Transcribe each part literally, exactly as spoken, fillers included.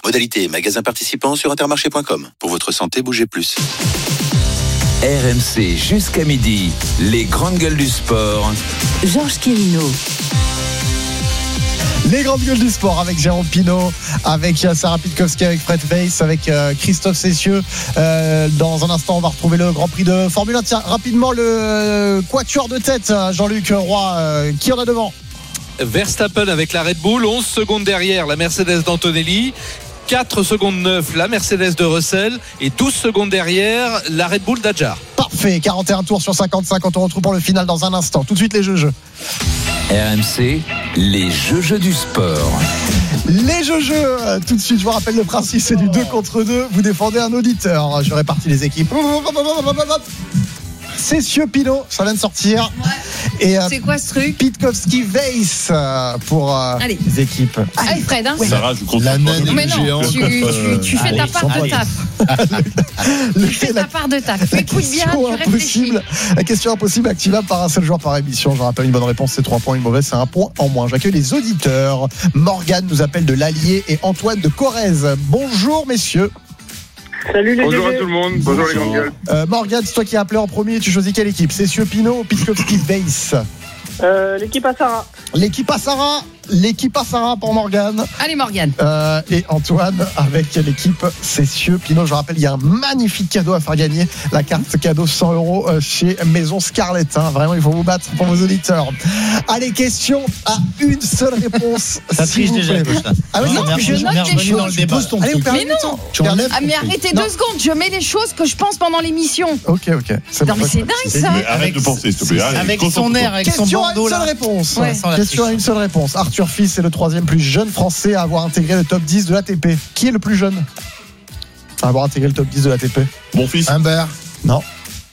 Modalité et magasins participants sur intermarché point com. Pour votre santé, bougez plus. R M C jusqu'à midi, les grandes gueules du sport. Georges Quirino. Les grandes gueules du sport avec Jérôme Pinault, avec Sarah Pitkowski, avec Fred Weiss, avec euh, Christophe Cessieux. Euh, dans un instant, on va retrouver le Grand Prix de Formule un. Tiens, rapidement, le euh, quatuor de tête, Jean-Luc Roy, euh, qui en a devant ? Verstappen avec la Red Bull, onze secondes derrière la Mercedes d'Antonelli, quatre secondes neuf la Mercedes de Russell et douze secondes derrière la Red Bull d'Adjar. Parfait, quarante et un tours sur cinquante-cinq. On te retrouve pour le final dans un instant. Tout de suite les jeux-jeux. R M C, les jeux-jeux du sport. Les jeux-jeux, tout de suite, je vous rappelle le principe, c'est du deux contre deux. Vous défendez un auditeur. Je répartis les équipes. Cessieux, Pinault, ça vient de sortir. Et euh, c'est quoi ce truc ? Pitkowski, Weiss euh, pour euh, les équipes. Allez Fred, hein. Ouais. Sarah, je compte la naine mais non, géant. tu, tu, tu fais Allez, ta part de taf. Le, Tu fais ta part de taf. Écoute bien, question tu réfléchis. impossible, la question impossible activable par un seul joueur par émission. Je rappelle, une bonne réponse c'est trois points, une mauvaise c'est un point en moins. J'accueille les auditeurs. Morgane nous appelle de l'Allier et Antoine de Corrèze. Bonjour messieurs. Salut les Bonjour G G. à tout le monde, bonjour, bonjour les grandes gueules. Euh, Morgane, c'est toi qui as appelé en premier. Tu choisis quelle équipe ? Cessieux, Pinault ou Pitkowski, Weiss ? Euh, l'équipe à Sarah. L'équipe à Sarah, l'équipe à Sarah pour Morgane. Allez Morgane. Euh, et Antoine avec l'équipe Cessieux, Pinault. Je rappelle, il y a un magnifique cadeau à faire gagner. La carte cadeau cent euros chez Maison Scarlett. Hein. Vraiment, il faut vous battre pour vos auditeurs. Allez, question à une seule réponse. Ça triche déjà. Ah oui, non, non, je note les choses. Dans le débat. Allez, vous Mais non. Tu enlèves. Ah mais arrêtez Non. deux secondes, je mets les choses que je pense pendant l'émission. Ok, ok. C'est Non bon. mais c'est dingue ça. Mais arrête de penser, s'il te plaît. Allez, Avec concentre-toi. son air, avec son Question à une bandeau seule là. réponse. Ouais. Sans la Question à triche. une seule réponse. Arthur Fils est le troisième plus jeune Français à avoir intégré le top dix de l'A T P. Qui est le plus jeune à avoir intégré le top dix de l'A T P ? Mon fils. Humbert. Non.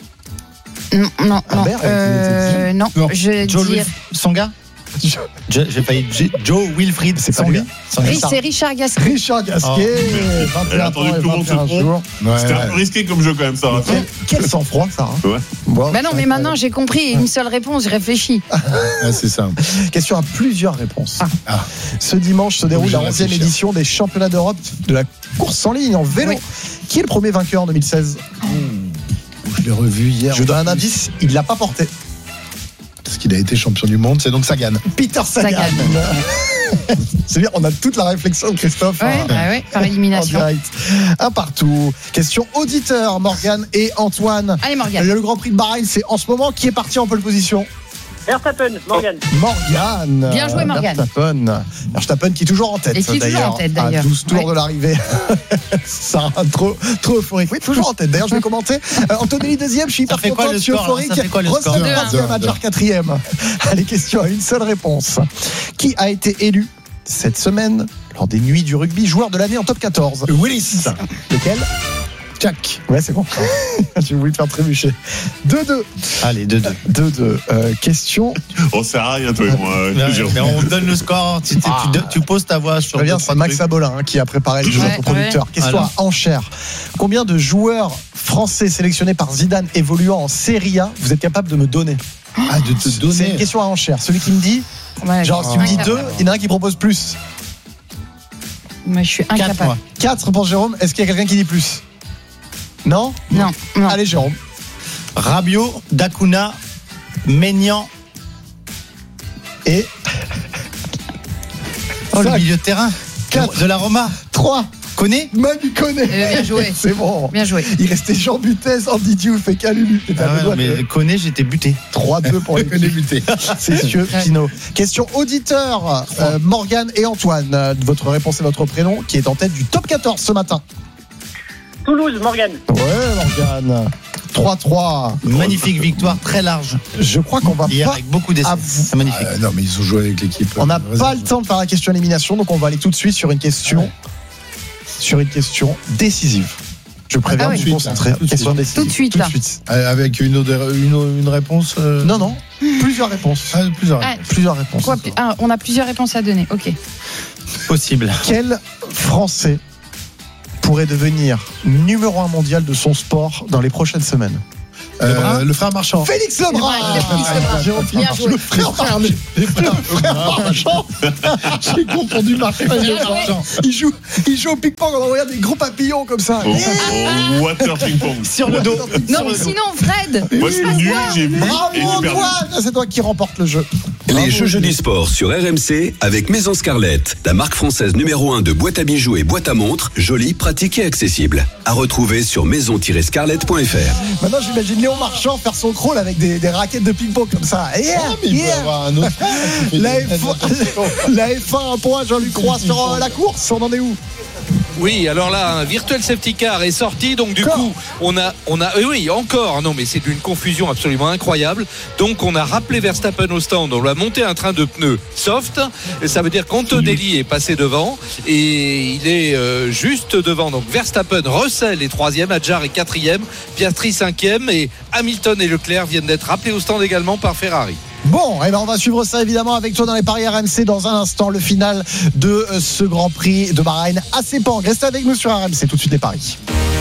Non, non, non. Albert, Euh, non, Non. je vais Joe dire. Wilf- Songa. Je- J'ai failli. J'ai- Joe Wilfried. C'est pas Songa. lui. Songa. Oui, c'est Richard Gasquet. Richard Gasquet, Oh. vingt et Elle a un attendu ans que et tout le monde se vingt et un trompe. jours. Ouais, C'était un ouais. peu risqué comme jeu quand même, Sarah. Quel, quel sang-froid, ça. Hein. Ouais. Bon, Bah non, mais maintenant j'ai compris. Une seule réponse, je réfléchis. Ah, c'est ça. question à plusieurs réponses. Ah. Ce dimanche se déroule la Obligé de onzième réfléchir. édition des championnats d'Europe de la course en ligne en vélo. Oui. Qui est le premier vainqueur en deux mille seize ? Je l'ai revu hier. Je vous donne un indice, il ne l'a pas porté. Parce qu'il a été champion du monde, c'est donc Sagan. Peter Sagan. Sagan. C'est-à-dire, on a toute la réflexion de Christophe. Ouais, hein, bah ouais, par en élimination. direct. Un partout. Question auditeur, Morgane et Antoine. Allez Morgane. Le Grand Prix de Bahreïn, c'est en ce moment qui est parti en pole position. Verstappen, Morgane. Morgane. Bien joué, Morgane. Verstappen. Verstappen qui est toujours en tête. Et qui est toujours d'ailleurs, en tête, d'ailleurs. À douze tours Ouais. de l'arrivée. Ça a trop, trop euphorique. Oui, toujours en tête. D'ailleurs, je vais commenter. Euh, Antonelli deuxième, je suis hyper Ça fait quoi, content, le je suis score, là euphorique. Ça fait quoi, le Russell score troisième, Deux, Adjar deux. quatrième. Allez, question à une seule réponse. Qui a été élu cette semaine lors des nuits du rugby joueur de l'année en top quatorze? Willis. Lequel? Jack. Ouais, c'est bon. J'ai voulu te faire trébucher. deux deux. Allez, deux deux. deux deux. Euh, question. On sert à rien, toi et moi. euh, Ouais, Jérôme. mais on donne le score. Tu, tu, Ah. tu, tu poses ta voix sur. Je reviens, deux, c'est trois Max trucs. Abolin hein, qui a préparé le jeu, Ouais, notre producteur. ouais. Question Alors. à enchère. Combien de joueurs français sélectionnés par Zidane évoluant en Serie A vous êtes capable de me donner? Ah, de te C'est donner. une question à enchère. Celui qui me dit, Ouais, genre, si tu me dis incapable. deux, il y en a un qui propose plus. Moi, je suis Quatre, incapable. moi. quatre pour Jérôme. Est-ce qu'il y a quelqu'un qui dit plus? Non? Non, non. Allez, Jérôme. Rabiot, Dacuna, Maignan. Et Oh, le Cinq. milieu de terrain. Quatre. De la Roma. trois. Connais Manu Koné. Eh bien joué. C'est bon. Bien joué. Il restait Jean Butez, Andy Diouf et Calulu. T'étais à Ah deux ouais, doigts non, de- mais connais, j'étais buté. trois deux pour les débutés. C'est sûr, Ouais. Pino. Question auditeur, euh, Morgane et Antoine. Euh, Votre réponse et votre prénom qui est en tête du top quatorze ce matin. Toulouse, Morgane. Ouais, Morgane. trois trois. Magnifique victoire, très large. Je crois qu'on va Hier pas. avec beaucoup d'essais. Ah, vous- C'est magnifique. Euh, non, mais ils ont joué avec l'équipe. On n'a euh, pas réserve. le temps de faire la question élimination, donc on va aller tout de suite sur une question, sur une question décisive. Je préviens Ah de ouais. vous concentrer. Tout de Question suite. décisive. Tout de suite, Tout de là. suite. Euh, Avec une, odeur- une, une réponse euh, Non, non. Plusieurs réponses. Ah, plusieurs Ah, réponses. Plusieurs réponses. Quoi, ah, on a plusieurs réponses à donner. Ok. Possible. Quel Français pourrait devenir numéro un mondial de son sport dans les prochaines semaines? Euh, le frère Marchand. Félix Lebrun. Ouais, Félix Lebrun. Jérôme Bien Marchand. joué. Le frère Marchand. Le frère Marchand. J'ai confondu Marc et Félix Marchand. Il joue, il joue au ping-pong, on envoie des gros papillons comme ça. Oh, oh, water ping pong. Sur le dos. Non, mais sinon, Fred. Moi, c'est nul, j'ai vu Bravo et j'ai perdu. Antoine, c'est toi qui remporte le jeu. Les Bravo. jeux jeudi sport sur R M C avec Maison Scarlett, la marque française numéro un de boîtes à bijoux et boîtes à montres, jolie, pratique et accessible. À retrouver sur maison tiret scarlett point f r. Maintenant, j'imagine Léon Marchand faire son crawl avec des, des raquettes de ping-pong comme ça. Yeah, Ah, mais il peut yeah. avoir un autre. La F un, la F un, un point, Jean-Luc Roy sur euh, la course. On en est où? Oui, alors là, un virtual safety car est sorti, donc du Encore coup, on a, on a, oui, oui, encore, non, mais c'est d'une confusion absolument incroyable. Donc, on a rappelé Verstappen au stand, on lui a monté un train de pneus soft, et ça veut dire qu'Antonelli est passé devant, et il est euh, juste devant. Donc, Verstappen, Russell est troisième, Adjar est quatrième, Piastri cinquième, et Hamilton et Leclerc viennent d'être rappelés au stand également par Ferrari. Bon, eh ben on va suivre ça évidemment avec toi dans les paris R M C dans un instant, le final de euh, ce Grand Prix de Bahreïn à Sepang. Restez avec nous sur R M C, tout de suite les paris.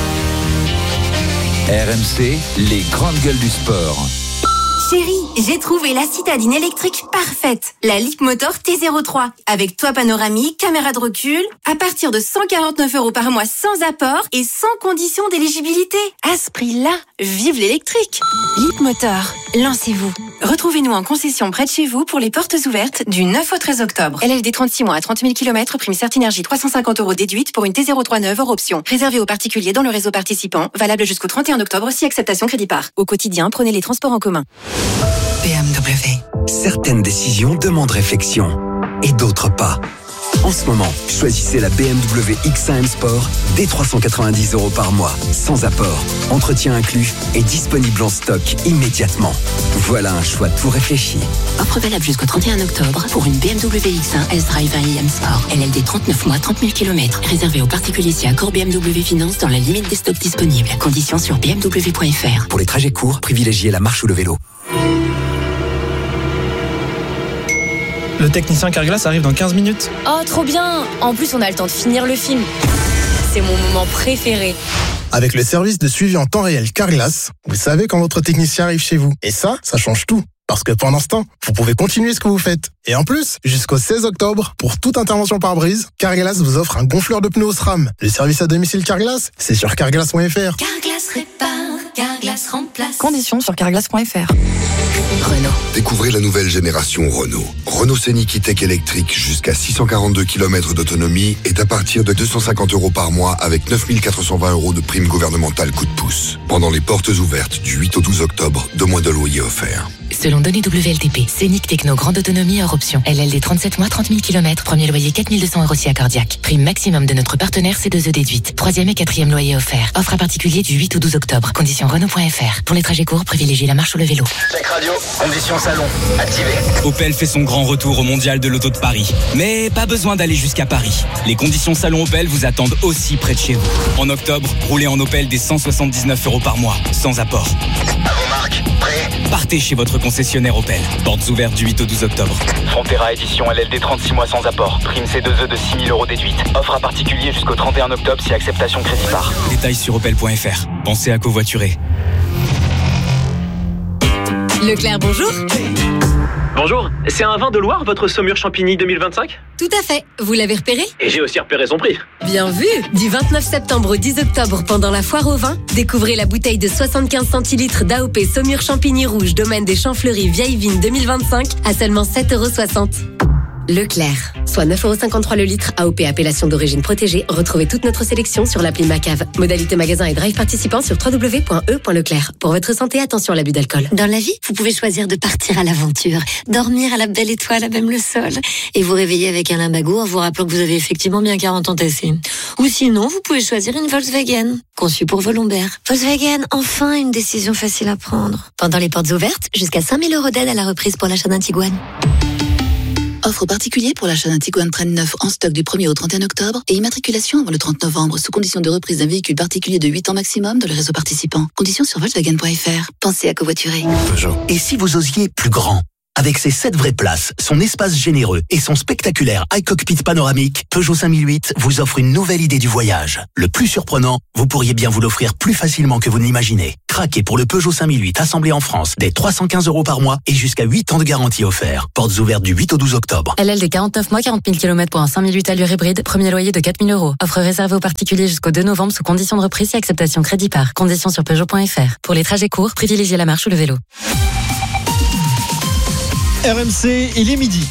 R M C, les grandes gueules du sport. Chérie, j'ai trouvé la citadine électrique parfaite. La Leapmotor T zéro trois. Avec toit panoramique, caméra de recul. À partir de cent quarante-neuf euros par mois sans apport et sans condition d'éligibilité. À ce prix-là, vive l'électrique. Leapmotor, lancez-vous. Retrouvez-nous en concession près de chez vous pour les portes ouvertes du neuf au treize octobre. L L D trente-six mois à trente mille kilomètres, prime Certinergie trois cent cinquante euros déduite pour une T zéro trois neuve hors option. Réservé aux particuliers dans le réseau participant. Valable jusqu'au trente et un octobre si acceptation crédit par. Au quotidien, prenez les transports en commun. B M W. Certaines décisions demandent réflexion et d'autres pas. En ce moment, choisissez la B M W X un M Sport dès trois cent quatre-vingt-dix euros par mois, sans apport, entretien inclus et disponible en stock immédiatement. Voilà un choix tout réfléchi. Offre valable jusqu'au trente et un octobre pour une B M W X un S-Drive un i M Sport. L L D trente-neuf mois, trente mille kilomètres. Réservé aux particuliers si accord B M W Finance dans la limite des stocks disponibles. Conditions sur b m w point f r. Pour les trajets courts, privilégiez la marche ou le vélo. Le technicien Carglass arrive dans quinze minutes. Oh, trop bien! En plus, on a le temps de finir le film. C'est mon moment préféré. Avec le service de suivi en temps réel Carglass, vous savez quand votre technicien arrive chez vous. Et ça, ça change tout. Parce que pendant ce temps, vous pouvez continuer ce que vous faites. Et en plus, jusqu'au seize octobre, pour toute intervention par brise, Carglass vous offre un gonfleur de pneus au SRAM. Le service à domicile Carglass, c'est sur carglass point f r. Carglass répare, Carglass remplace. Conditions sur carglass point f r. Renault. Découvrez la nouvelle génération Renault. Renault Scénic E-Tech électrique jusqu'à six cent quarante-deux kilomètres d'autonomie est à partir de deux cent cinquante euros par mois avec neuf mille quatre cent vingt euros de prime gouvernementale coup de pouce. Pendant les portes ouvertes du huit au douze octobre, deux mois de loyer offerts. Selon données W L T P, Scénic Techno grande autonomie hors option. L L D trente-sept mois, trente mille kilomètres, premier loyer quatre mille deux cents euros si accordiaque. Prime maximum de notre partenaire C deux E déduite. Troisième et quatrième loyer offert. Offre à particulier du huit au douze octobre. Conditions Renault point f r. Pour les trajets courts, privilégiez la marche ou le vélo. Check radio, conditions salon, activé. Opel fait son grand retour au mondial de l'auto de Paris. Mais pas besoin d'aller jusqu'à Paris. Les conditions salon Opel vous attendent aussi près de chez vous. En octobre, roulez en Opel des cent soixante-dix-neuf euros par mois, sans apport. À vos marques, prêt? Partez chez votre concessionnaire Opel. Portes ouvertes du huit au douze octobre. Frontera édition L L D trente-six mois sans apport. Prime C deux E de six mille euros déduite. Offre à particulier jusqu'au trente et un octobre si acceptation crédit par. Détails sur opel point f r. Pensez à covoiturer. Leclerc, bonjour. Bonjour, c'est un vin de Loire, votre Saumur Champigny deux mille vingt-cinq? Tout à fait. Vous l'avez repéré? Et j'ai aussi repéré son prix. Bien vu. Du vingt-neuf septembre au dix octobre, pendant la foire au vin, découvrez la bouteille de soixante-quinze centilitres d'A O P Saumur Champigny Rouge, domaine des Champs-Fleuris, Vieille Vigne deux mille vingt-cinq, à seulement sept euros soixante. Leclerc, soit neuf euros cinquante-trois le litre, A O P appellation d'origine protégée. Retrouvez toute notre sélection sur l'appli Macave. Modalité magasin et drive participant sur w w w point e point leclerc. Pour votre santé, attention à l'abus d'alcool. Dans la vie, vous pouvez choisir de partir à l'aventure, dormir à la belle étoile, à même le sol, et vous réveiller avec un limbago en vous rappelant que vous avez effectivement bien quarante ans tassés. Ou sinon, vous pouvez choisir une Volkswagen, conçue pour vos lombaires. Volkswagen, enfin une décision facile à prendre. Pendant les portes ouvertes, jusqu'à cinq mille euros d'aide à la reprise pour l'achat d'un Tiguan. Offre particulier pour l'achat d'un Tiguan Trail neuf en stock du premier au trente et un octobre et immatriculation avant le trente novembre sous condition de reprise d'un véhicule particulier de huit ans maximum dans le réseau participant. Conditions sur volkswagen point f r. Pensez à covoiturer. Peugeot. Et si vous osiez plus grand? Avec ses sept vraies places, son espace généreux et son spectaculaire iCockpit panoramique, Peugeot cinq mille huit vous offre une nouvelle idée du voyage. Le plus surprenant, vous pourriez bien vous l'offrir plus facilement que vous ne l'imaginez. craquez pour le Peugeot cinq mille huit assemblé en France dès trois cent quinze euros par mois et jusqu'à huit ans de garantie offert. Portes ouvertes du huit au douze octobre. L L D quarante-neuf mois, quarante mille kilomètres pour un cinq mille huit allure hybride. Premier loyer de quatre mille euros. Offre réservée aux particuliers jusqu'au deux novembre sous condition de reprise et acceptation crédit par. Conditions sur Peugeot point F R. Pour les trajets courts, privilégiez la marche ou le vélo. R M C, il est midi.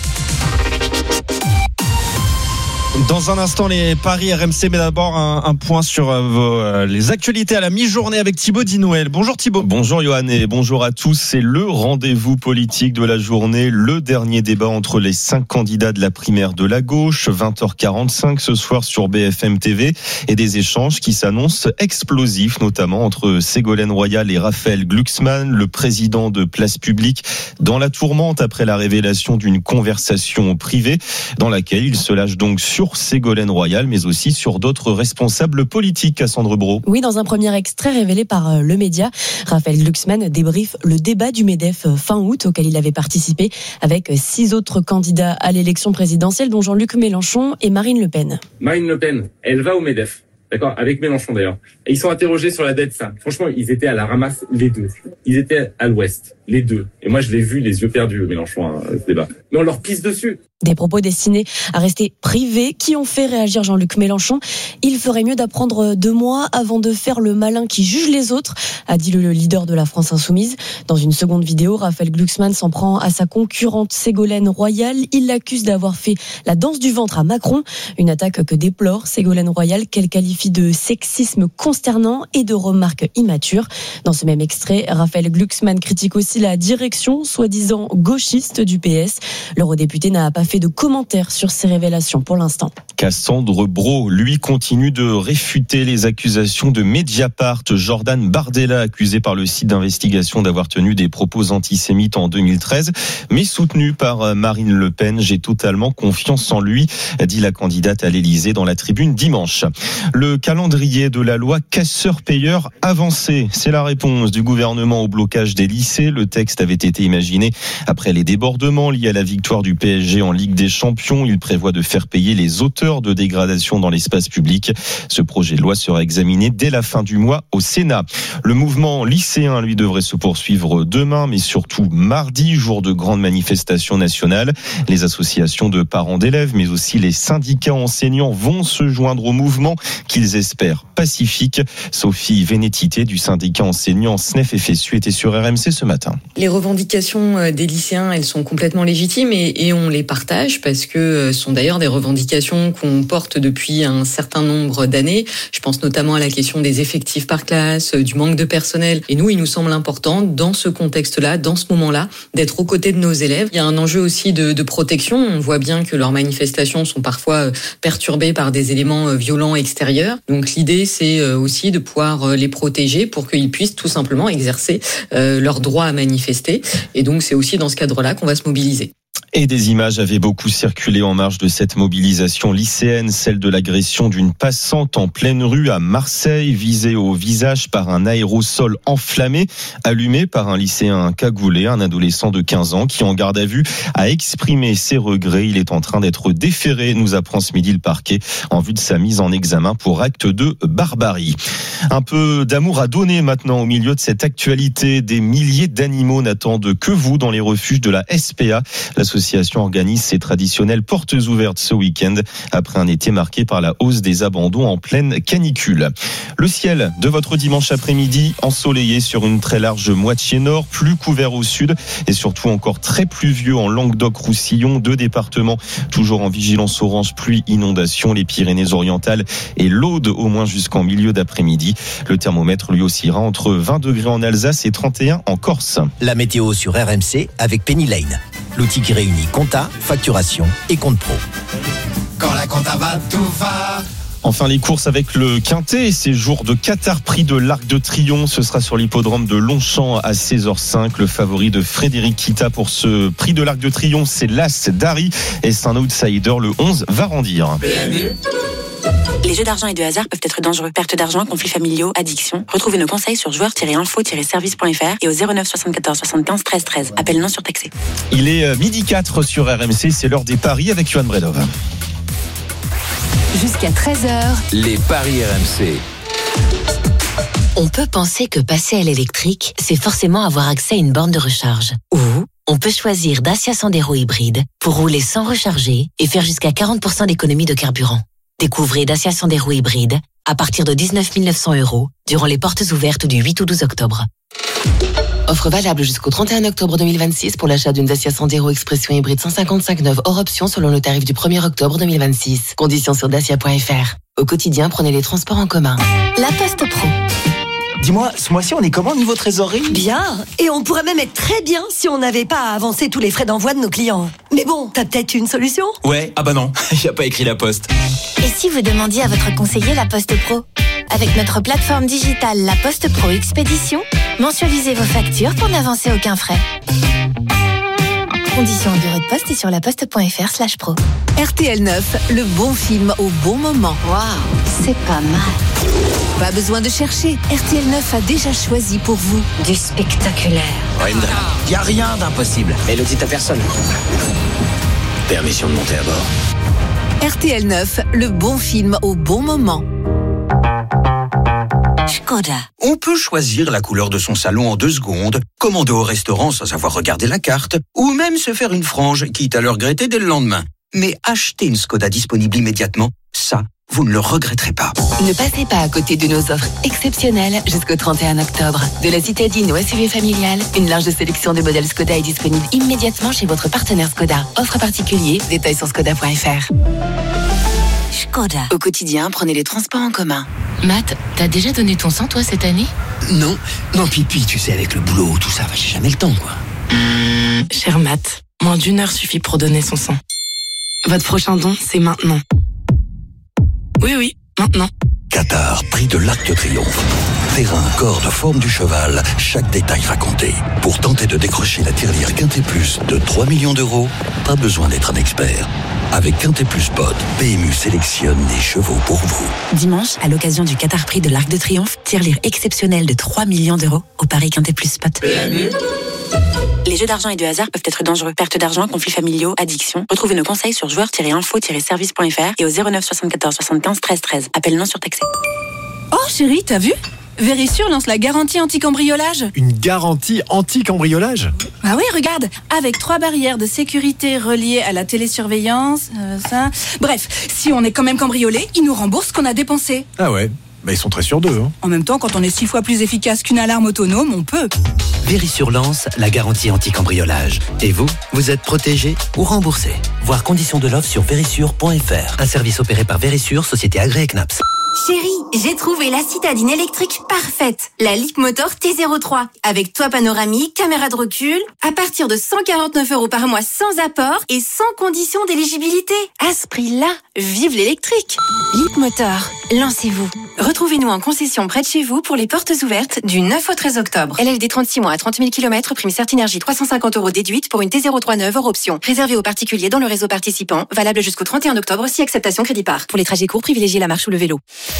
Dans un instant, les paris R M C, mais d'abord un, un point sur euh, vos, euh, les actualités à la mi-journée avec Thibaut Dinouel. Bonjour Thibaut. Bonjour Johan et bonjour à tous. C'est le rendez-vous politique de la journée, le dernier débat entre les cinq candidats de la primaire de la gauche, vingt heures quarante-cinq ce soir sur B F M T V, et des échanges qui s'annoncent explosifs, notamment entre Ségolène Royal et Raphaël Glucksmann, le président de Place Publique, dans la tourmente après la révélation d'une conversation privée dans laquelle il se lâche donc sur Ségolène Royal, mais aussi sur d'autres responsables politiques, Cassandre Brault. Oui, dans un premier extrait révélé par le média, Raphaël Glucksmann débriefe le débat du MEDEF fin août auquel il avait participé avec six autres candidats à l'élection présidentielle, dont Jean-Luc Mélenchon et Marine Le Pen. Marine Le Pen, elle va au MEDEF. D'accord, avec Mélenchon d'ailleurs. Et ils sont interrogés sur la dette, ça. Franchement, ils étaient à la ramasse, les deux. Ils étaient à l'ouest, les deux. Et moi, je l'ai vu, les yeux perdus, Mélenchon, hein, ce débat. Mais on leur pisse dessus. Des propos destinés à rester privés qui ont fait réagir Jean-Luc Mélenchon. Il ferait mieux d'apprendre de moi avant de faire le malin qui juge les autres, a dit le leader de la France Insoumise. Dans une seconde vidéo, Raphaël Glucksmann s'en prend à sa concurrente Ségolène Royal. Il l'accuse d'avoir fait la danse du ventre à Macron, une attaque que déplore Ségolène Royal, qu'elle qualifie de sexisme consternant et de remarques immatures. Dans ce même extrait, Raphaël Glucksmann critique aussi la direction soi-disant gauchiste du P S. L'eurodéputé n'a pas fait de commentaires sur ces révélations pour l'instant. Cassandre Brault, lui, continue de réfuter les accusations de Mediapart. Jordan Bardella, accusé par le site d'investigation d'avoir tenu des propos antisémites en deux mille treize, mais soutenu par Marine Le Pen. J'ai totalement confiance en lui, dit la candidate à l'Élysée dans la tribune dimanche. Le calendrier de la loi casseur-payeur avancé, c'est la réponse du gouvernement au blocage des lycées. Le texte avait été imaginé après les débordements liés à la victoire du P S G en Ligue des Champions. Il prévoit de faire payer les auteurs de dégradation dans l'espace public. Ce projet de loi sera examiné dès la fin du mois au Sénat. Le mouvement lycéen, lui, devrait se poursuivre demain, mais surtout mardi, jour de grande manifestation nationale. Les associations de parents d'élèves, mais aussi les syndicats enseignants vont se joindre au mouvement qu'ils espèrent pacifique. Sophie Vénétité du syndicat enseignant S N E F F S U était sur R M C ce matin. Les revendications des lycéens, elles sont complètement légitimes et, et on les partage parce que ce sont d'ailleurs des revendications qu'on porte depuis un certain nombre d'années. Je pense notamment à la question des effectifs par classe, du manque de personnel. Et nous, il nous semble important, dans ce contexte-là, dans ce moment-là, d'être aux côtés de nos élèves. Il y a un enjeu aussi de, de protection. On voit bien que leurs manifestations sont parfois perturbées par des éléments violents extérieurs. Donc l'idée, c'est aussi de pouvoir les protéger pour qu'ils puissent tout simplement exercer leur droit à manifester. Et donc c'est aussi dans ce cadre-là qu'on va se mobiliser. Et des images avaient beaucoup circulé en marge de cette mobilisation lycéenne, celle de l'agression d'une passante en pleine rue à Marseille, visée au visage par un aérosol enflammé, allumé par un lycéen cagoulé, un adolescent de quinze ans qui, en garde à vue, a exprimé ses regrets. Il est en train d'être déféré, nous apprend ce midi le parquet, en vue de sa mise en examen pour acte de barbarie. Un peu d'amour à donner maintenant au milieu de cette actualité. Des milliers d'animaux n'attendent que vous dans les refuges de la S P A. L'association organise ses traditionnelles portes ouvertes ce week-end après un été marqué par la hausse des abandons en pleine canicule. Le ciel de votre dimanche après-midi ensoleillé sur une très large moitié nord, plus couvert au sud et surtout encore très pluvieux en Languedoc-Roussillon. Deux départements toujours en vigilance orange pluie inondation, les Pyrénées-Orientales et l'Aude au moins jusqu'en milieu d'après-midi. Le thermomètre lui oscillera entre vingt degrés en Alsace et trente et un en Corse. La météo sur R M C avec Penny Lane, l'outil qui réunit compta, facturation et compte pro. Quand la compta va, tout va. Enfin, les courses avec le Quintet, ces jours de Qatar, prix de l'Arc de Triomphe. Ce sera sur l'hippodrome de Longchamp à seize heures cinq. Le favori de Frédéric Kita pour ce prix de l'Arc de Triomphe, c'est l'As d'Ari. Et c'est un outsider, le onze, va rendir. Les jeux d'argent et de hasard peuvent être dangereux. Perte d'argent, conflits familiaux, addiction. Retrouvez nos conseils sur joueurs tiret info tiret service point f r et au zéro neuf soixante-quatorze soixante-quinze treize treize. Appel non surtaxé. Il est midi quatre sur R M C, c'est l'heure des paris avec Johan Bredov. Jusqu'à treize heures. Les paris R M C. On peut penser que passer à l'électrique, c'est forcément avoir accès à une borne de recharge. Ou on peut choisir Dacia Sandero hybride pour rouler sans recharger et faire jusqu'à quarante pour cent d'économie de carburant. Découvrez Dacia Sandero hybride à partir de dix-neuf mille neuf cents euros durant les portes ouvertes du huit au douze octobre. Offre valable jusqu'au trente et un octobre deux mille vingt-six pour l'achat d'une Dacia Sandero Expression hybride cent cinquante-cinq neuve hors option selon le tarif du premier octobre deux mille vingt-six. Conditions sur dacia point f r. Au quotidien, prenez les transports en commun. La Poste Pro. Dis-moi, ce mois-ci, on est comment niveau trésorerie ? Bien. Et on pourrait même être très bien si on n'avait pas à avancer tous les frais d'envoi de nos clients. Mais bon, t'as peut-être une solution ? Ouais, ah bah non, y a pas écrit La Poste. Et si vous demandiez à votre conseiller La Poste Pro ? Avec notre plateforme digitale La Poste Pro Expédition, mensualisez vos factures pour n'avancer aucun frais. Conditions en bureau de poste et sur laposte.fr slash pro. R T L neuf, le bon film au bon moment. Waouh, c'est pas mal. Pas besoin de chercher, R T L neuf a déjà choisi pour vous du spectaculaire. Ouais, il n'y a rien d'impossible. Mais le dit à personne. Permission de monter à bord. R T L neuf, le bon film au bon moment. Skoda. On peut choisir la couleur de son salon en deux secondes, commander au restaurant sans avoir regardé la carte, ou même se faire une frange, quitte à le regretter dès le lendemain. Mais acheter une Skoda disponible immédiatement, ça, vous ne le regretterez pas. Ne passez pas à côté de nos offres exceptionnelles jusqu'au trente et un octobre. De la citadine au S U V familial, une large sélection de modèles Skoda est disponible immédiatement chez votre partenaire Skoda. Offre particulier, détails sur skoda point f r. Skoda. Au quotidien, prenez les transports en commun. Matt, t'as déjà donné ton sang, toi, cette année ? Non, non, pipi, tu sais, avec le boulot, tout ça, j'ai jamais le temps, quoi. Cher Matt, moins d'une heure suffit pour donner son sang. Votre prochain don, c'est maintenant. Oui, oui, maintenant. Qatar, prix de l'Arc de Triomphe. Terrain, corde, forme du cheval, chaque détail raconté. Pour tenter de décrocher la tirelire Quintet Plus de trois millions d'euros, pas besoin d'être un expert. Avec Quintet Plus Pod, P M U sélectionne des chevaux pour vous. Dimanche, à l'occasion du Qatar Prix de l'Arc de Triomphe, tirelire exceptionnelle de trois millions d'euros au Paris Quintet Plus Spot. P M U. Les jeux d'argent et de hasard peuvent être dangereux. Perte d'argent, conflits familiaux, addiction. Retrouvez nos conseils sur joueurs tiret info tiret service point f r et au zéro neuf soixante-quatorze soixante-quinze treize treize. Appel non surtaxé. Oh chérie, t'as vu ? Vérissure lance la garantie anti-cambriolage. Une garantie anti-cambriolage ? Ah oui, regarde, avec trois barrières de sécurité reliées à la télésurveillance, euh, ça... Bref, si on est quand même cambriolé, ils nous remboursent ce qu'on a dépensé. Ah ouais, bah ils sont très sûrs d'eux. Hein. En même temps, quand on est six fois plus efficace qu'une alarme autonome, on peut. Vérissure lance la garantie anti-cambriolage. Et vous, vous êtes protégé ou remboursé. Voir conditions de l'offre sur vérissure point f r. Un service opéré par Vérissure, société agréée C N A P S. Chérie, j'ai trouvé la citadine électrique parfaite. La Leapmotor T zéro trois. Avec toit panoramique, caméra de recul. À partir de cent quarante-neuf euros par mois sans apport et sans condition d'éligibilité. À ce prix-là, vive l'électrique. Leapmotor, lancez-vous. Retrouvez-nous en concession près de chez vous pour les portes ouvertes du neuf au treize octobre. L L D trente-six mois à trente mille kilomètres, prime Certinergie trois cent cinquante euros déduite pour une T zéro trois neuve hors option. Réservé aux particuliers dans le réseau participant. Valable jusqu'au trente et un octobre si acceptation crédit part. Pour les trajets courts, privilégiez la marche ou le vélo.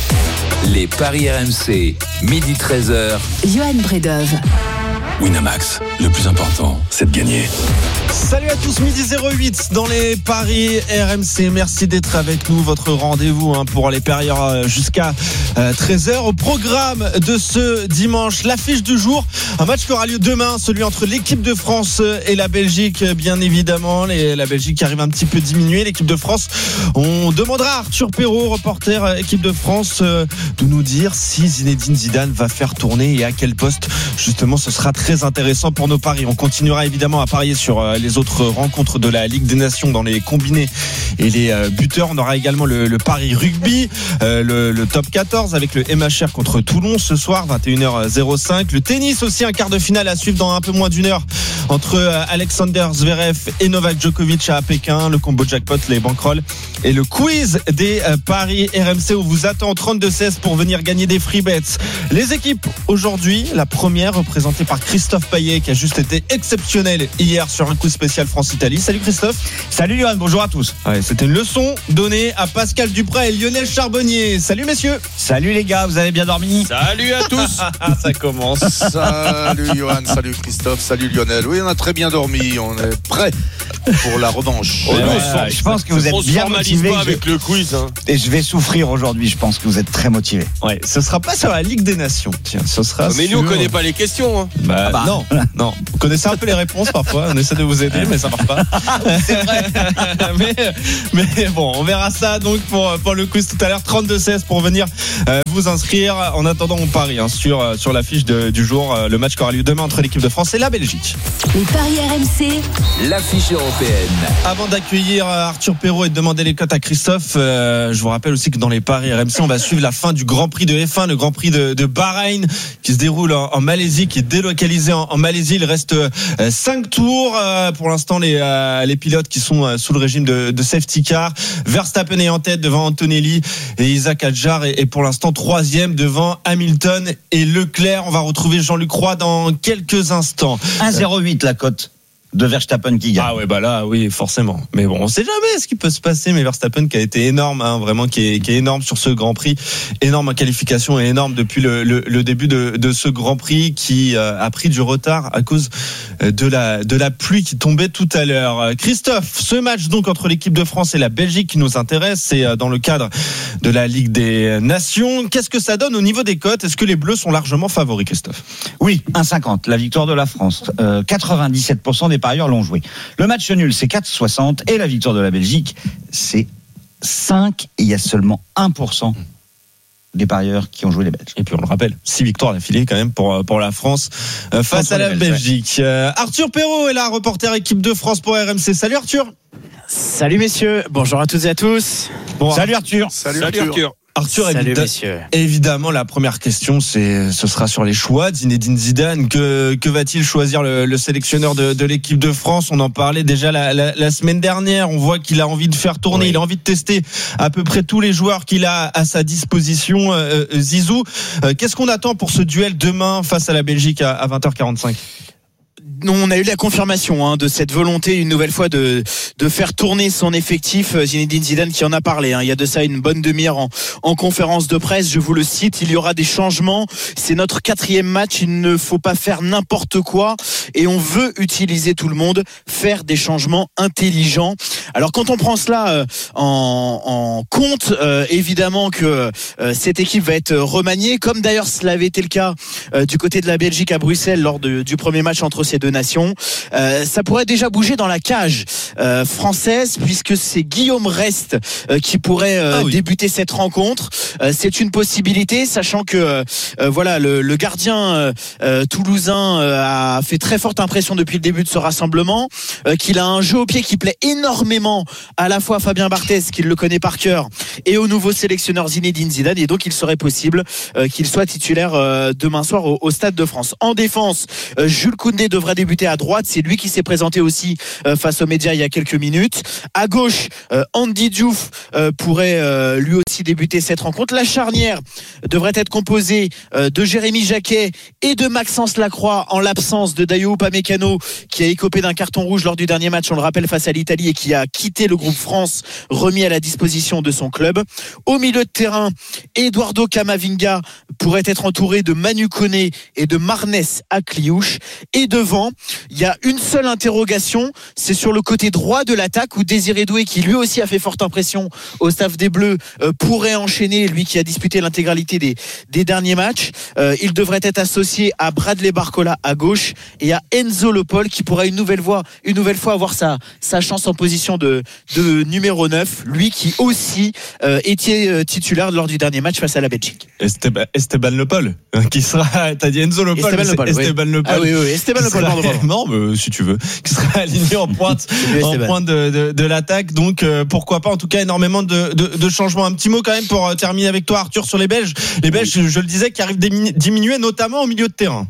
Les paris R M C, midi treize heures. Johan Bredov. Winamax, le plus important, c'est de gagner. Salut à tous, midi zéro huit dans les paris R M C. Merci d'être avec nous. Votre rendez-vous hein, pour les paris jusqu'à treize heures. Au programme de ce dimanche, l'affiche du jour. Un match qui aura lieu demain, celui entre l'équipe de France et la Belgique, bien évidemment. Les, la Belgique qui arrive un petit peu diminuée. L'équipe de France, on demandera à Arthur Perrault, reporter équipe de France, de nous dire si Zinedine Zidane va faire tourner et à quel poste. Justement, ce sera très intéressant pour nos paris. On continuera évidemment à parier sur les autres rencontres de la Ligue des Nations dans les combinés et les buteurs. On aura également le, le pari rugby, euh, le, le top quatorze avec le M H R contre Toulon ce soir, vingt et une heures cinq. Le tennis aussi, un quart de finale à suivre dans un peu moins d'une heure entre Alexander Zverev et Novak Djokovic à Pékin. Le combo jackpot, les bankrolls et le quiz des paris R M C où vous attend trente-deux seize pour venir gagner des free bets. Les équipes aujourd'hui, la première représentée par Christophe Payet qui a juste été exceptionnel hier sur un coup spécial France-Italie. Salut Christophe. Salut Johan, bonjour à tous. Ouais, c'était une leçon donnée à Pascal Duprat et Lionel Charbonnier. Salut messieurs. Salut les gars, vous avez bien dormi? Salut à tous. Ça commence. Salut Johan, salut Christophe, salut Lionel. Oui, on a très bien dormi, on est prêt pour la revanche. Oh, Ouais, non, ouais, ouais, ouais, je pense que vous êtes on se bien formalise motivé. pas Je vais- avec le quiz. Hein. Et je vais souffrir aujourd'hui. Je pense que vous êtes très motivé. Ouais, ce sera pas sur la Ligue des Nations. Tiens, ce sera. Mais sur... nous, on connaît pas les questions. Hein. Bah, Ah bah. non, non. Vous connaissez un peu les réponses parfois. On essaie de vous aider, mais ça marche pas. C'est vrai. mais, mais bon, on verra ça donc pour, pour le quiz tout à l'heure. trente-deux seize pour venir euh, vous inscrire. En attendant, on parie hein, sur, euh, sur l'affiche de, du jour. Euh, le match qui aura lieu demain entre l'équipe de France et la Belgique. Les paris R M C, L'affiche européenne. Avant d'accueillir euh, Arthur Perrault et de demander les cotes à Christophe, euh, je vous rappelle aussi que dans les paris R M C, on va suivre la fin du Grand Prix de F un, le Grand Prix de, de Bahreïn, qui se déroule en, en Malaisie, qui est délocalisé en, en Malaisie. Il reste euh, cinq tours. Euh, pour l'instant, les, euh, les pilotes qui sont euh, sous le régime de, de safety car. Verstappen est en tête devant Antonelli et Isaac Hadjar est, est pour l'instant troisième devant Hamilton et Leclerc. On va retrouver Jean-Luc Roy dans quelques instants. un zéro huit la cote de Verstappen qui gagne. Ah ouais, bah là, oui, forcément. Mais bon, on sait jamais ce qui peut se passer. Mais Verstappen qui a été énorme, hein, vraiment, qui est, qui est énorme sur ce Grand Prix, énorme en qualification et énorme depuis le, le, le début de, de ce Grand Prix qui euh, a pris du retard à cause de la, de la pluie qui tombait tout à l'heure. Christophe, ce match donc entre l'équipe de France et la Belgique qui nous intéresse, c'est dans le cadre de la Ligue des Nations. Qu'est-ce que ça donne au niveau des cotes? Est-ce que les Bleus sont largement favoris, Christophe? Oui, un virgule cinquante, la victoire de la France. Euh, quatre-vingt-dix-sept pour cent des parieurs l'ont joué. Le match nul, c'est quatre virgule soixante et la victoire de la Belgique, c'est cinq et il y a seulement un pour cent des parieurs qui ont joué les Belges. Et puis on le rappelle, six victoires d'affilée quand même pour, pour la France euh, face à la Belgique. Euh, Arthur Perrault est là, reporter équipe de France pour R M C. Salut Arthur. Salut messieurs, bonjour à toutes et à tous. Bon, salut Arthur. Salut, Salut Arthur. Arthur. Arthur, Salut évidemment, messieurs. évidemment, la première question, c'est, ce sera sur les choix. Zinedine Zidane, que, que va-t-il choisir le, le sélectionneur de, de l'équipe de France? On en parlait déjà la, la, la semaine dernière. On voit qu'il a envie de faire tourner, oui. Il a envie de tester à peu près tous les joueurs qu'il a à sa disposition. Euh, Zizou, euh, qu'est-ce qu'on attend pour ce duel demain face à la Belgique à, à vingt heures quarante-cinq? On a eu la confirmation hein, de cette volonté une nouvelle fois de de faire tourner son effectif. Zinedine Zidane qui en a parlé. Hein. Il y a de ça une bonne demi-heure en, en conférence de presse. Je vous le cite, il y aura des changements. C'est notre quatrième match. Il ne faut pas faire n'importe quoi et on veut utiliser tout le monde, faire des changements intelligents. Alors quand on prend cela euh, en, en compte, euh, évidemment que euh, cette équipe va être remaniée, comme d'ailleurs cela avait été le cas euh, du côté de la Belgique à Bruxelles lors de, du premier match entre ces deux nations. Euh, ça pourrait déjà bouger dans la cage euh, française puisque c'est Guillaume Rest euh, qui pourrait euh, ah oui. débuter cette rencontre. Euh, c'est une possibilité, sachant que euh, voilà le, le gardien euh, toulousain euh, a fait très forte impression depuis le début de ce rassemblement, euh, qu'il a un jeu au pied qui plaît énormément à la fois à Fabien Barthez, qui le connaît par cœur, et au nouveau sélectionneur Zinedine Zidane, et donc il serait possible euh, qu'il soit titulaire euh, demain soir au, au Stade de France. En défense, euh, Jules Koundé devrait débuter à droite, c'est lui qui s'est présenté aussi euh, face aux médias il y a quelques minutes. À gauche, euh, Andy Diouf euh, pourrait euh, lui aussi débuter cette rencontre. La charnière devrait être composée euh, de Jérémy Jacquet et de Maxence Lacroix en l'absence de Dayo Upamecano qui a écopé d'un carton rouge lors du dernier match, on le rappelle, face à l'Italie, et qui a quitté le groupe France, remis à la disposition de son club. Au milieu de terrain, Eduardo Camavinga pourrait être entouré de Manu Koné et de Marnès Akliouche. Et devant, il y a une seule interrogation, c'est sur le côté droit de l'attaque où Désiré Doué, qui lui aussi a fait forte impression au staff des Bleus, euh, pourrait enchaîner, lui qui a disputé l'intégralité des, des derniers matchs. Euh, il devrait être associé à Bradley Barcola à gauche et à Enzo Le Paul qui pourrait une nouvelle fois, une nouvelle fois avoir sa, sa chance en position de, de numéro neuf, lui qui aussi euh, était titulaire lors du dernier match face à la Belgique. Esteban, Esteban Le Paul qui sera, t'as dit Enzo Le Paul, Esteban Le Paul, Esteban oui. Le Paul. Ah oui, oui, Esteban Le Paul, pardon, pardon. Non, mais si tu veux, qui sera aligné en pointe, en pointe de, de, de l'attaque. Donc euh, pourquoi pas, en tout cas énormément de, de, de changements. Un petit mot quand même pour euh, terminer avec toi, Arthur, sur les Belges. Les Belges, oui. je, je le disais, qui arrivent diminuer notamment au milieu de terrain.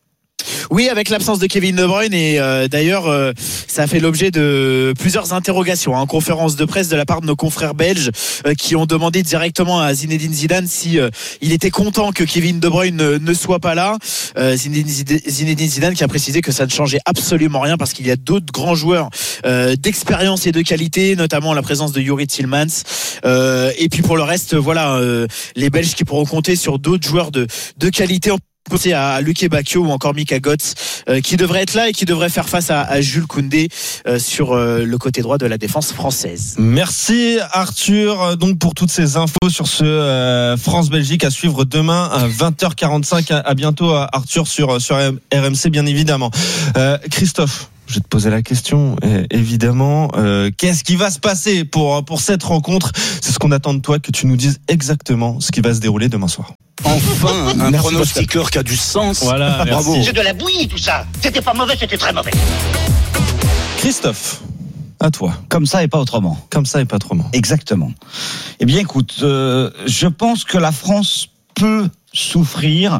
Oui, avec l'absence de Kevin De Bruyne, et euh, d'ailleurs euh, ça a fait l'objet de plusieurs interrogations, hein, conférences de presse de la part de nos confrères belges euh, qui ont demandé directement à Zinedine Zidane si euh, il était content que Kevin De Bruyne ne, ne soit pas là. euh, Zinedine, Zinedine Zidane qui a précisé que ça ne changeait absolument rien parce qu'il y a d'autres grands joueurs euh, d'expérience et de qualité, notamment la présence de Yuri Tillmans, euh, et puis pour le reste, voilà, euh, les Belges qui pourront compter sur d'autres joueurs de, de qualité. Pensez à Luke Bacchio ou encore Mika Götze euh, qui devrait être là et qui devrait faire face à, à Jules Koundé euh, sur euh, le côté droit de la défense française. Merci Arthur donc pour toutes ces infos sur ce euh, France-Belgique à suivre demain à vingt heures quarante-cinq. À, à bientôt Arthur sur, sur R M C bien évidemment. Euh, Christophe, je vais te poser la question, évidemment. Euh, qu'est-ce qui va se passer pour, pour cette rencontre ? C'est ce qu'on attend de toi, que tu nous dises exactement ce qui va se dérouler demain soir. Enfin, un Merci, pronostiqueur Pascal. qui a du sens. Voilà, bravo. merci. C'est de la bouillie tout ça. C'était pas mauvais, c'était très mauvais. Christophe, à toi. Comme ça et pas autrement. Comme ça et pas autrement. Exactement. Eh bien, écoute, euh, je pense que la France peut souffrir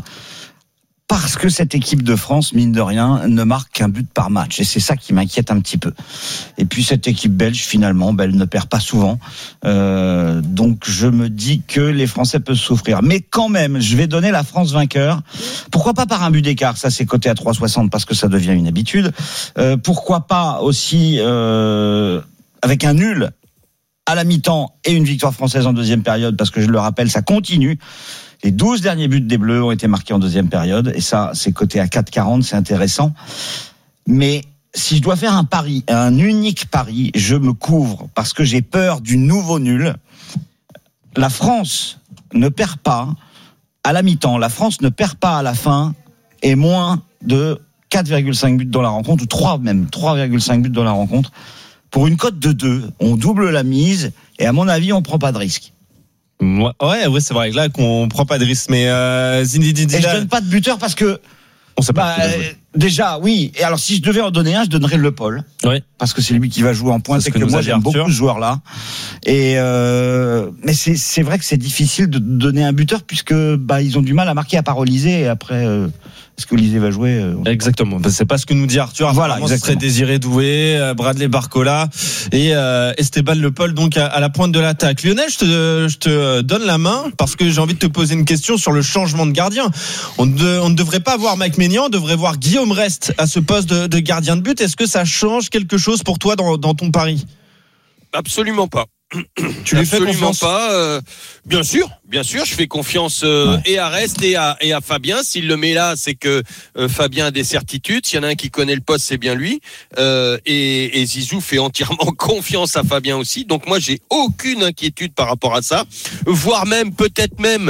parce que cette équipe de France, mine de rien, ne marque qu'un but par match. Et c'est ça qui m'inquiète un petit peu. Et puis cette équipe belge, finalement, ben, elle ne perd pas souvent. Euh, donc je me dis que les Français peuvent souffrir. Mais quand même, je vais donner la France vainqueur. Pourquoi pas par un but d'écart ? Ça, c'est coté à trois soixante parce que ça devient une habitude. Euh, pourquoi pas aussi euh, avec un nul à la mi-temps et une victoire française en deuxième période, parce que je le rappelle, ça continue. Les douze derniers buts des Bleus ont été marqués en deuxième période, et ça, c'est coté à quatre quarante, c'est intéressant. Mais si je dois faire un pari, un unique pari, je me couvre, parce que j'ai peur du nouveau nul. La France ne perd pas à la mi-temps, la France ne perd pas à la fin, et moins de quatre virgule cinq buts dans la rencontre, ou trois même, trois virgule cinq buts dans la rencontre. Pour une cote de deux, on double la mise, et à mon avis, on prend pas de risque. Ouais, ouais, c'est vrai que là qu'on prend pas de risque, mais euh, Zinedine Zidane. Et je donne pas de buteur parce que on sait pas. Bah, euh, déjà, oui. Et alors, si je devais en donner un, je donnerais Le Paul. Oui. Parce que c'est lui qui va jouer en pointe, c'est et que, que moi j'aime Arthur. beaucoup ce joueur-là. Et euh, mais c'est c'est vrai que c'est difficile de donner un buteur puisque bah ils ont du mal à marquer à part Olysée, et après. Euh, Est-ce que Olysée va jouer euh... Exactement. Ben, c'est pas ce que nous dit Arthur. Voilà, ce serait Désiré Doué, euh, Bradley Barcola et euh, Esteban Le Paul donc à, à la pointe de l'attaque. Lionel, je te, je te donne la main parce que j'ai envie de te poser une question sur le changement de gardien. On, de, on ne devrait pas voir Mike Maignan, on devrait voir Guillaume Rest à ce poste de, de gardien de but. Est-ce que ça change quelque chose pour toi dans, dans ton pari ? Absolument pas. Tu lui fais Absolument confiance ? pas. Euh, bien sûr, bien sûr, je fais confiance euh, Ouais. et à Rest et à, et à Fabien. S'il le met là, c'est que euh, Fabien a des certitudes. S'il y en a un qui connaît le poste, c'est bien lui. Euh, et, et Zizou fait entièrement confiance à Fabien aussi. Donc moi, j'ai aucune inquiétude par rapport à ça. Voire même, peut-être même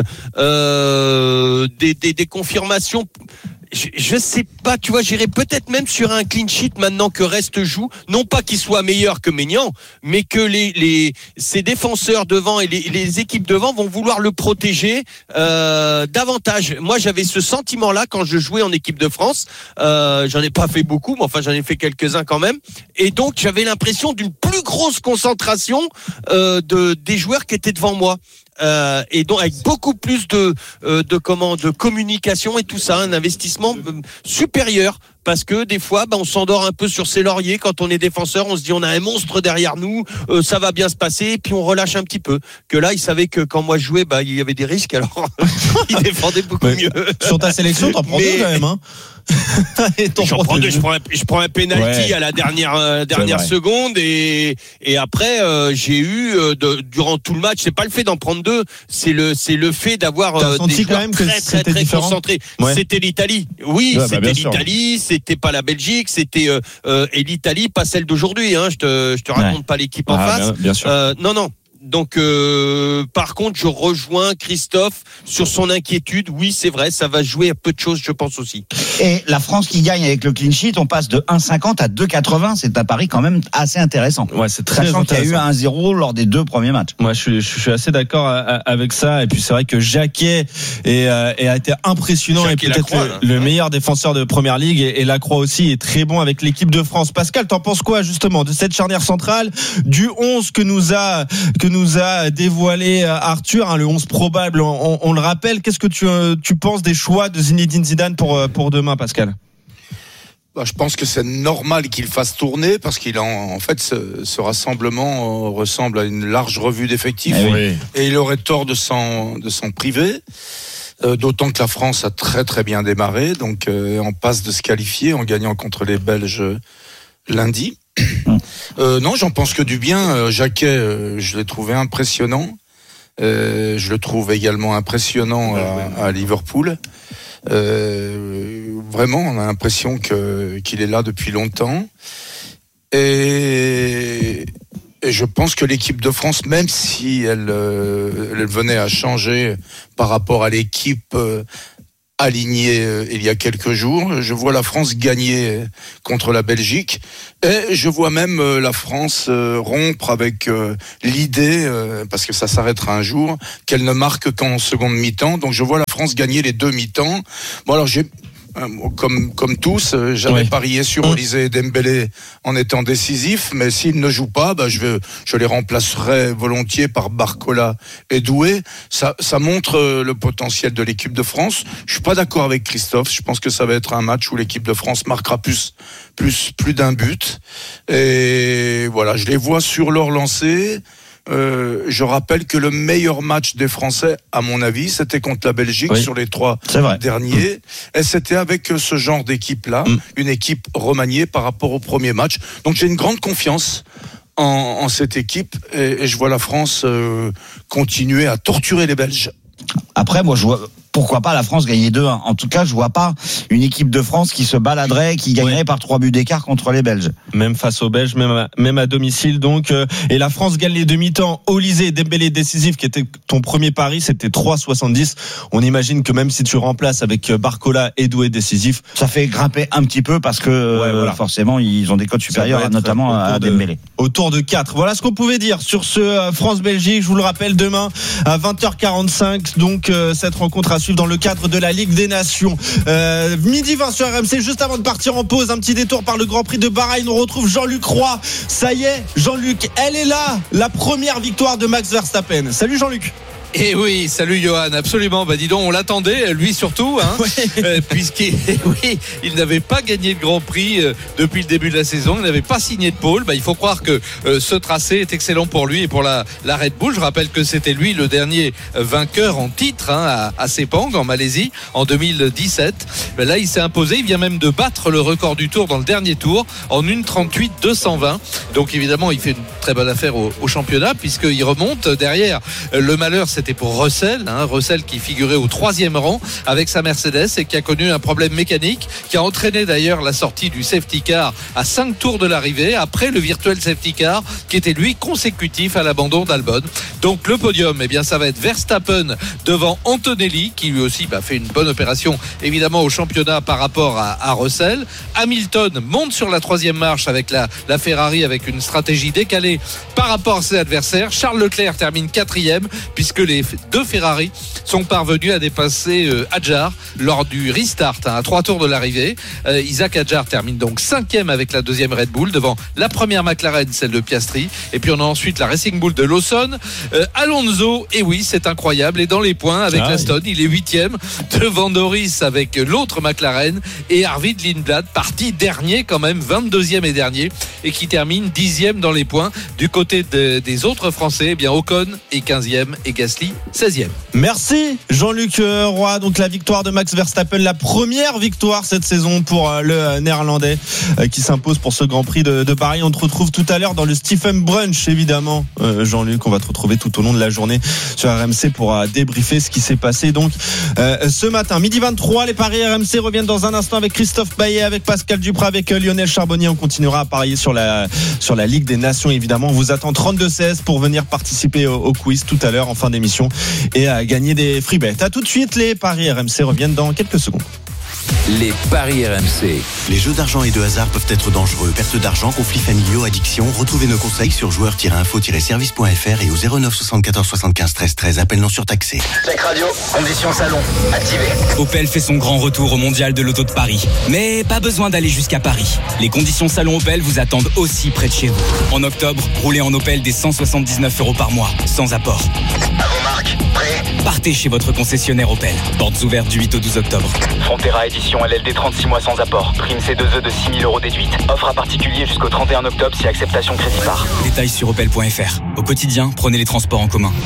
euh, des, des, des confirmations. Je, je sais pas, tu vois, j'irais peut-être même sur un clean sheet maintenant que Rest joue. Non pas qu'il soit meilleur que Maignan, mais que les, les ses défenseurs devant et les, les équipes devant vont vouloir le protéger euh, davantage. Moi, j'avais ce sentiment-là quand je jouais en équipe de France. Euh, j'en ai pas fait beaucoup, mais enfin, j'en ai fait quelques-uns quand même. Et donc, j'avais l'impression d'une plus grosse concentration euh, de des joueurs qui étaient devant moi. Euh, et donc avec beaucoup plus de euh, de comment de communication et tout ça, un investissement euh, supérieur, parce que des fois bah, on s'endort un peu sur ses lauriers quand on est défenseur, on se dit on a un monstre derrière nous, euh, ça va bien se passer, et puis on relâche un petit peu. Que là il savait que quand moi je jouais bah il y avait des risques, alors il défendait beaucoup Mais mieux. Sur ta sélection, t'en prends Mais... deux quand même, hein. Et t'en J'en prends prends deux. deux, je prends un, je prends un penalty Ouais. à la dernière euh, dernière vrai. seconde, et et après euh, j'ai eu euh, de, durant tout le match, c'est pas le fait d'en prendre deux, c'est le c'est le fait d'avoir T'as euh, senti des quand joueurs même que très très c'était très différent concentrés. Ouais. C'était l'Italie, oui, Ouais, bah, c'était bien sûr. l'Italie, c'était pas la Belgique, c'était euh, euh, et l'Italie pas celle d'aujourd'hui, hein. Je te je te raconte Ouais. pas l'équipe en Ah, face. bien- bien sûr. Euh, non non. Donc, euh, par contre, je rejoins Christophe sur son inquiétude. Oui, c'est vrai, ça va jouer à peu de choses, je pense aussi. Et la France qui gagne avec le clean sheet, on passe de un virgule cinquante à deux virgule quatre-vingts. C'est un pari quand même assez intéressant. Ouais, c'est très Sachant qu'il y a eu intéressant. un zéro lors des deux premiers matchs. Moi, je suis, je suis assez d'accord à- à- avec ça. Et puis, c'est vrai que Jacquet est, euh, est- a été impressionnant Jacquet et peut-être Lacroix, le, là. le meilleur défenseur de Première Ligue. Et, et Lacroix aussi est très bon avec l'équipe de France. Pascal, t'en penses quoi justement de cette charnière centrale, du onze que nous a que nous a dévoilé Arthur, hein, le onze probable, on, on- on le rappelle. Qu'est-ce que tu, euh, tu penses des choix de Zinedine Zidane pour, euh, pour demain, Pascal? Bah, je pense que c'est normal qu'il fasse tourner parce qu'il en, en fait ce, ce rassemblement euh, ressemble à une large revue d'effectifs Eh oui. et il aurait tort de s'en de s'en priver. Euh, d'autant que la France a très très bien démarré, donc euh, en passe de se qualifier en gagnant contre les Belges euh, lundi. Euh, non, j'en pense que du bien. Euh, Jacquet, euh, je l'ai trouvé impressionnant. Euh, je le trouve également impressionnant à, à Liverpool. Euh, vraiment, on a l'impression que, qu'il est là depuis longtemps. Et, et je pense que l'équipe de France, même si elle, euh, elle venait à changer par rapport à l'équipe euh, alignée euh, il y a quelques jours, je vois la France gagner contre la Belgique. Et je vois même euh, la France euh, rompre avec euh, l'idée, euh, parce que ça s'arrêtera un jour, qu'elle ne marque qu'en seconde mi-temps. Donc je vois la France gagner les deux mi-temps. Bon alors j'ai... Comme, comme tous, j'avais oui. parié sur Olysée et Dembélé en étant décisif, mais s'ils ne jouent pas, bah, je, vais, je les remplacerai volontiers par Barcola et Doué. Ça, ça montre le potentiel de l'équipe de France. Je suis pas d'accord avec Christophe. Je pense que ça va être un match où l'équipe de France marquera plus, plus, plus d'un but. Et voilà, je les vois sur leur lancée. Euh, je rappelle que le meilleur match des Français, à mon avis, c'était contre la Belgique oui. sur les trois derniers. Mmh. Et c'était avec ce genre d'équipe-là, mmh. une équipe remaniée par rapport au premier match. Donc j'ai une grande confiance en, en cette équipe et, et je vois la France euh, continuer à torturer les Belges. Après, moi, je vois... Pourquoi pas la France gagner deux un. En tout cas, je vois pas une équipe de France qui se baladerait, qui gagnerait ouais. par trois buts d'écart contre les Belges. Même face aux Belges, même à, même à domicile. Donc, euh, et la France gagne les demi-temps. Olysée, Dembélé décisif, qui était ton premier pari, c'était trois soixante-dix. On imagine que même si tu remplaces avec Barcola et Doué décisif, ça fait grimper un petit peu parce que ouais, voilà. euh, forcément ils ont des cotes supérieures, notamment à Dembélé. De, autour de quatre. Voilà ce qu'on pouvait dire sur ce France-Belgique. Je vous le rappelle, demain à vingt heures quarante-cinq. Donc euh, cette rencontre à suivre dans le cadre de la Ligue des Nations. Euh, midi vingt sur R M C, juste avant de partir en pause, un petit détour par le Grand Prix de Bahreïn. On retrouve Jean-Luc Roy. Ça y est, Jean-Luc, elle est là, la première victoire de Max Verstappen. Salut Jean-Luc. Et oui, salut Johan, absolument. Bah dis donc, on l'attendait, lui surtout, hein, ouais. euh, puisqu'il oui, il n'avait pas gagné le Grand Prix euh, depuis le début de la saison, il n'avait pas signé de pole. Bah, il faut croire que euh, ce tracé est excellent pour lui et pour la, la Red Bull. Je rappelle que c'était lui le dernier vainqueur en titre hein, à, à Sepang, en Malaisie, en deux mille dix-sept. Bah, là, il s'est imposé, il vient même de battre le record du Tour dans le dernier tour en une trente-huit deux cent vingt. Donc évidemment, il fait une très bonne affaire au, au championnat puisqu'il remonte derrière. Le malheur, c'était pour Russell, hein, Russell qui figurait au troisième rang avec sa Mercedes et qui a connu un problème mécanique qui a entraîné d'ailleurs la sortie du safety car à cinq tours de l'arrivée après le virtuel safety car qui était lui consécutif à l'abandon d'Albon. Donc le podium, eh bien ça va être Verstappen devant Antonelli qui lui aussi bah, fait une bonne opération évidemment au championnat par rapport à, à Russell. Hamilton monte sur la troisième marche avec la, la Ferrari avec une stratégie décalée par rapport à ses adversaires. Charles Leclerc termine quatrième puisque les deux Ferrari sont parvenus à dépasser euh, Hadjar lors du restart hein, à trois tours de l'arrivée. euh, Isaac Hadjar termine donc cinquième avec la deuxième Red Bull devant la première McLaren, celle de Piastri, et puis on a ensuite la Racing Bull de Lawson. euh, Alonso, et oui c'est incroyable, est dans les points avec ah, l'Aston, oui. il est huitième devant Norris avec l'autre McLaren et Arvid Lindblad parti dernier quand même, vingt-deuxième et dernier, et qui termine dixième dans les points. Du côté de, des autres Français, eh bien Ocon est quinzième et Gasly seizième. Merci Jean-Luc Roy. Donc la victoire de Max Verstappen, la première victoire cette saison pour le Néerlandais qui s'impose pour ce Grand Prix de, de Paris. On te retrouve tout à l'heure dans le Stephen Brunch évidemment. Euh, Jean-Luc, on va te retrouver tout au long de la journée sur R M C pour euh, débriefer ce qui s'est passé donc euh, ce matin. Midi vingt-trois, les paris R M C reviennent dans un instant avec Christophe Payet, avec Pascal Duprat, avec euh, Lionel Charbonnier. On continuera à parier sur la, sur la Ligue des Nations évidemment. On vous attend trente-deux seize pour venir participer au, au quiz tout à l'heure en fin d'émission et à gagner des free bets. À tout de suite, les paris R M C reviennent dans quelques secondes. Les paris R M C. Les jeux d'argent et de hasard peuvent être dangereux. Perte d'argent, conflits familiaux, addiction. Retrouvez nos conseils sur joueurs tiret info tiret service point f r et au zéro neuf soixante-quatorze soixante-quinze treize treize. Appel non surtaxé. Tech Radio, conditions salon, activé. Opel fait son grand retour au mondial de l'auto de Paris. Mais pas besoin d'aller jusqu'à Paris. Les conditions salon Opel vous attendent aussi près de chez vous. En octobre, roulez en Opel des cent soixante-dix-neuf euros par mois, sans apport. À vos marques, prêt ? Partez chez votre concessionnaire Opel. Portes ouvertes du huit au douze octobre. Frontera édition L L D trente-six mois sans apport. Prime C deux E de six mille euros déduite. Offre à particulier jusqu'au trente et un octobre si acceptation crédit par. Détails sur opel point f r. Au quotidien, prenez les transports en commun.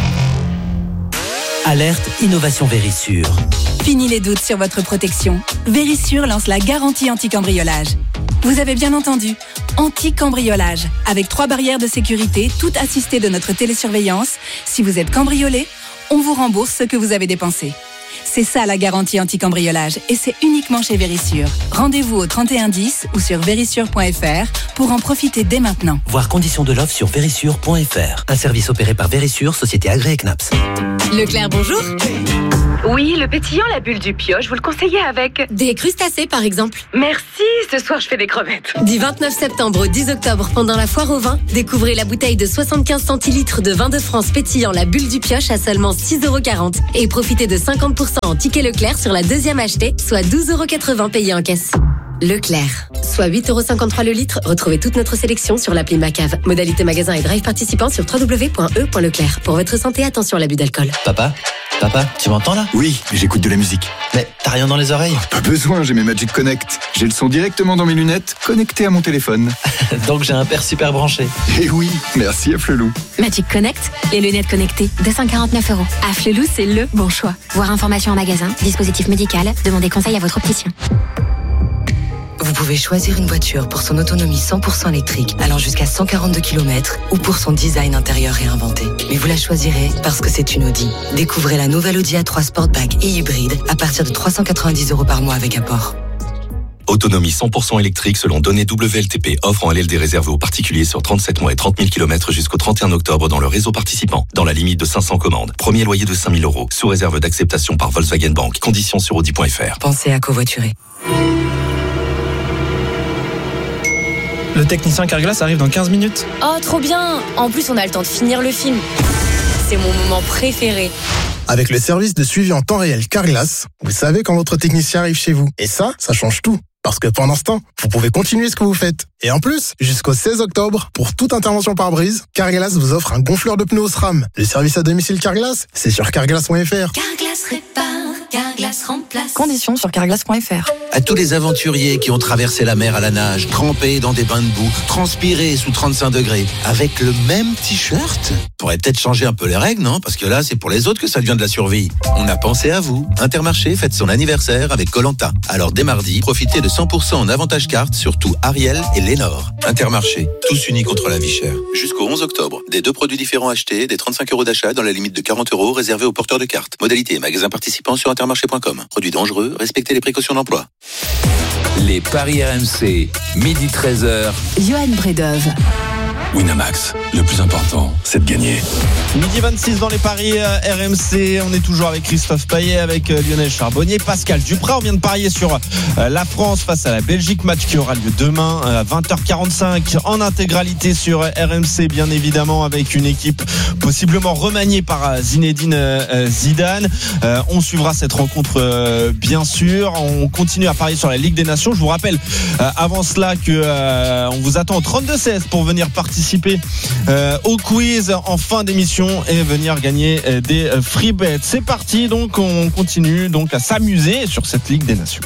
Alerte Innovation Vérissure. Fini les doutes sur votre protection. Vérissure lance la garantie anti-cambriolage. Vous avez bien entendu, anti-cambriolage. Avec trois barrières de sécurité, toutes assistées de notre télésurveillance. Si vous êtes cambriolé, on vous rembourse ce que vous avez dépensé. C'est ça la garantie anti-cambriolage et c'est uniquement chez Vérissure. Rendez-vous au trente et un dix ou sur vérissure point f r pour en profiter dès maintenant. Voir conditions de l'offre sur vérissure point f r. Un service opéré par Vérissure, société agréée C N A P S. Leclerc, bonjour. Oui, le pétillant, la bulle du pioche, vous le conseillez avec Des crustacés, par exemple. Merci, ce soir je fais des crevettes. Du vingt-neuf septembre au dix octobre, pendant la foire au vin, découvrez la bouteille de soixante-quinze centilitres de vin de France pétillant la bulle du pioche à seulement six euros quarante. Et profitez de cinquante pour cent en ticket Leclerc sur la deuxième achetée, soit douze euros quatre-vingts payés en caisse. Leclerc, soit huit euros cinquante-trois le litre. Retrouvez toute notre sélection sur l'appli Macave. Modalité magasin et drive participant sur w w w point e point leclerc. Pour votre santé, attention à l'abus d'alcool. Papa, papa, tu m'entends là? Oui, j'écoute de la musique. Mais t'as rien dans les oreilles? Pas besoin, j'ai mes Magic Connect. J'ai le son directement dans mes lunettes, connecté à mon téléphone. Donc j'ai un père super branché. Et oui, merci à Flelou. Magic Connect, les lunettes connectées, deux cent quarante-neuf euros. À Flelou, c'est le bon choix. Voir information en magasin, dispositif médical, demandez conseil à votre opticien. Vous pouvez choisir une voiture pour son autonomie cent pour cent électrique, allant jusqu'à cent quarante-deux kilomètres, ou pour son design intérieur réinventé. Mais vous la choisirez parce que c'est une Audi. Découvrez la nouvelle Audi A trois Sportback et hybride à partir de trois cent quatre-vingt-dix euros par mois avec apport. Autonomie cent pour cent électrique selon données W L T P. Offre en L L D réservée aux particuliers sur trente-sept mois et trente mille kilomètres jusqu'au trente et un octobre dans le réseau participant. Dans la limite de cinq cents commandes. Premier loyer de cinq mille euros. Sous réserve d'acceptation par Volkswagen Bank. Conditions sur audi point f r. Pensez à covoiturer. Le technicien Carglass arrive dans quinze minutes. Oh, trop bien! En plus, on a le temps de finir le film. C'est mon moment préféré. Avec le service de suivi en temps réel Carglass, vous savez quand votre technicien arrive chez vous. Et ça, ça change tout. Parce que pendant ce temps, vous pouvez continuer ce que vous faites. Et en plus, jusqu'au seize octobre, pour toute intervention par brise, Carglass vous offre un gonfleur de pneus au SRAM. Le service à domicile Carglass, c'est sur carglass point f r. Carglass répare, Carglass remplace. Conditions sur carglass point f r. À tous les aventuriers qui ont traversé la mer à la nage, trempés dans des bains de boue, transpirés sous trente-cinq degrés, avec le même t-shirt, faudrait peut-être changer un peu les règles, non? Parce que là, c'est pour les autres que ça devient de la survie. On a pensé à vous. Intermarché fête son anniversaire avec Koh-Lanta. Alors dès mardi, profitez de cent pour cent en avantage carte sur tout Ariel et Lénore. Intermarché, tous unis contre la vie chère. Jusqu'au onze octobre, des deux produits différents achetés, des trente-cinq euros d'achat dans la limite de quarante euros réservés aux porteurs de cartes. Modalité et magasin participants sur intermarché point com. Produits dangereux, respectez les précautions d'emploi. Les paris R M C, midi treize heures. Johan Bredov. Winamax, le plus important, c'est de gagner. Midi vingt-six dans les paris R M C. On est toujours avec Christophe Payet, avec Lionel Charbonnier, Pascal Duprat. On vient de parier sur la France face à la Belgique, match qui aura lieu demain à vingt heures quarante-cinq en intégralité sur R M C, bien évidemment, avec une équipe possiblement remaniée par Zinedine Zidane. On suivra cette rencontre, bien sûr. On continue à parier sur la Ligue des Nations. Je vous rappelle avant cela que on vous attend au trente-deux seize pour venir participer Euh, au quiz en fin d'émission et venir gagner euh, des euh, free bets. C'est parti, donc on continue donc à s'amuser sur cette Ligue des Nations.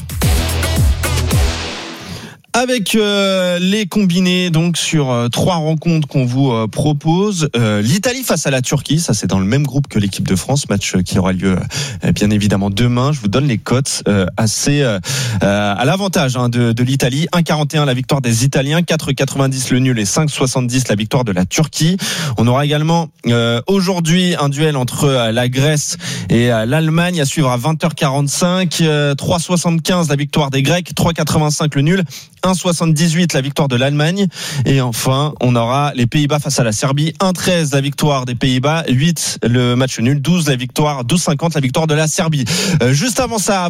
Avec euh, les combinés donc sur euh, trois rencontres qu'on vous euh, propose. Euh, L'Italie face à la Turquie, ça c'est dans le même groupe que l'équipe de France, match euh, qui aura lieu euh, bien évidemment demain. Je vous donne les cotes euh, assez euh, à l'avantage hein, de, de l'Italie. un virgule quarante et un la victoire des Italiens, quatre virgule quatre-vingt-dix le nul et cinq virgule soixante-dix la victoire de la Turquie. On aura également euh, aujourd'hui un duel entre euh, la Grèce et euh, l'Allemagne à suivre à vingt heures quarante-cinq. Euh, trois virgule soixante-quinze la victoire des Grecs, trois virgule quatre-vingt-cinq le nul, un virgule soixante-dix-huit la victoire de l'Allemagne. Et enfin, on aura les Pays-Bas face à la Serbie, un virgule treize la victoire des Pays-Bas, huit le match nul, douze la victoire, douze virgule cinquante la victoire de la Serbie. Euh, juste avant ça,